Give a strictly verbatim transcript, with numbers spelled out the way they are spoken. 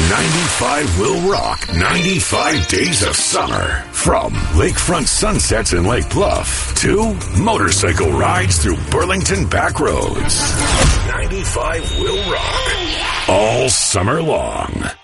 ninety-five will rock ninety-five days of summer. From lakefront sunsets in Lake Bluff to motorcycle rides through Burlington back roads. ninety-five will rock all summer long.